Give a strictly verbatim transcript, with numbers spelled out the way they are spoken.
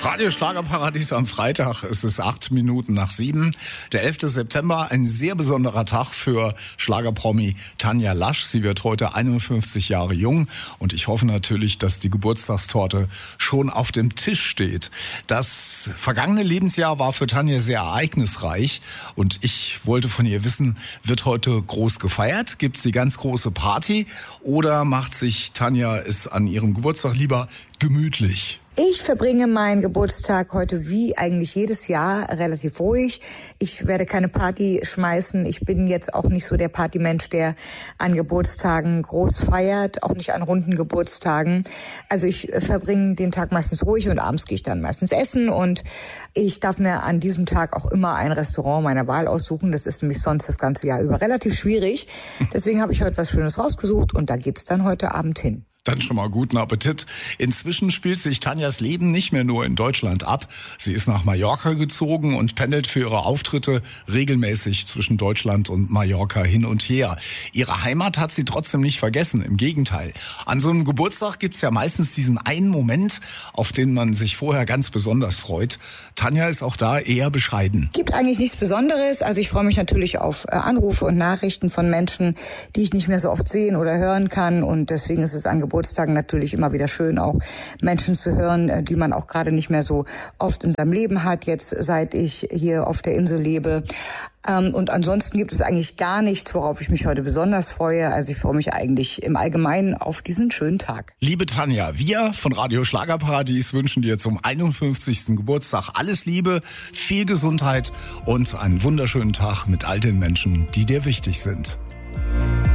Radio Schlagerparadies am Freitag. Es ist acht Minuten nach sieben. Der elfte September, ein sehr besonderer Tag für Schlagerpromi Tanja Lasch. Sie wird heute einundfünfzig Jahre jung und ich hoffe natürlich, dass die Geburtstagstorte schon auf dem Tisch steht. Das vergangene Lebensjahr war für Tanja sehr ereignisreich und ich wollte von ihr wissen, wird heute groß gefeiert? Gibt's die ganz große Party oder macht sich Tanja es an ihrem Geburtstag lieber gemütlich? Ich verbringe meinen Geburtstag heute wie eigentlich jedes Jahr relativ ruhig. Ich werde keine Party schmeißen. Ich bin jetzt auch nicht so der Partymensch, der an Geburtstagen groß feiert, auch nicht an runden Geburtstagen. Also ich verbringe den Tag meistens ruhig und abends gehe ich dann meistens essen und ich darf mir an diesem Tag auch immer ein Restaurant meiner Wahl aussuchen. Das ist nämlich sonst das ganze Jahr über relativ schwierig. Deswegen habe ich heute was Schönes rausgesucht und da geht's dann heute Abend hin. Dann schon mal guten Appetit. Inzwischen spielt sich Tanjas Leben nicht mehr nur in Deutschland ab. Sie ist nach Mallorca gezogen und pendelt für ihre Auftritte regelmäßig zwischen Deutschland und Mallorca hin und her. Ihre Heimat hat sie trotzdem nicht vergessen, im Gegenteil. An so einem Geburtstag gibt's ja meistens diesen einen Moment, auf den man sich vorher ganz besonders freut. Tanja ist auch da eher bescheiden. Gibt eigentlich nichts Besonderes. Also ich freue mich natürlich auf Anrufe und Nachrichten von Menschen, die ich nicht mehr so oft sehen oder hören kann. Und deswegen ist es an Geburtstagen natürlich immer wieder schön, auch Menschen zu hören, die man auch gerade nicht mehr so oft in seinem Leben hat, jetzt seit ich hier auf der Insel lebe. Und ansonsten gibt es eigentlich gar nichts, worauf ich mich heute besonders freue. Also ich freue mich eigentlich im Allgemeinen auf diesen schönen Tag. Liebe Tanja, wir von Radio Schlagerparadies wünschen dir zum einundfünfzigsten Geburtstag alles Liebe, viel Gesundheit und einen wunderschönen Tag mit all den Menschen, die dir wichtig sind.